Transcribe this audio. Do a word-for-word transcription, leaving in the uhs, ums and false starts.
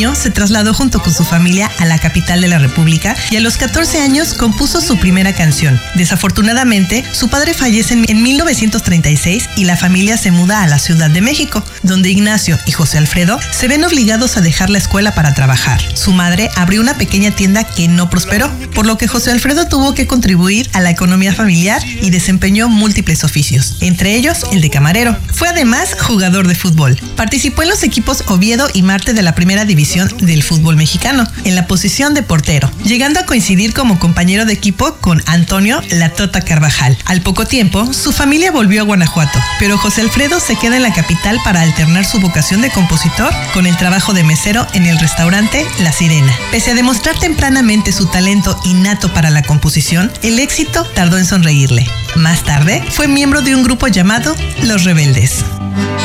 niño se trasladó junto con su familia a la capital de la República y a los catorce años compuso su primera canción. Desafortunadamente, su padre fallece en mil novecientos treinta y seis y la familia se muda a la Ciudad de México, donde Ignacio y José Alfredo se ven obligados a dejar la escuela para trabajar. Su madre abrió una pequeña tienda que no prosperó, por lo que José Alfredo tuvo que contribuir a la economía familiar y desempeñó múltiples oficios, entre ellos el de camarero. Fue además jugador de fútbol. Participó en los equipos Oviedo y Marte de la primera división del fútbol mexicano, en la posición de portero, llegando a coincidir como compañero de equipo con Antonio La Tota Carvajal. Al poco tiempo, su familia volvió a Guanajuato, pero José Alfredo se queda en la capital para alternar su vocación de compositor con el trabajo de mesero en el restaurante La Sirena. Pese a demostrar tempranamente su talento innato para la composición, el éxito tardó en sonreírle. Más tarde, fue miembro de un grupo llamado Los Rebeldes.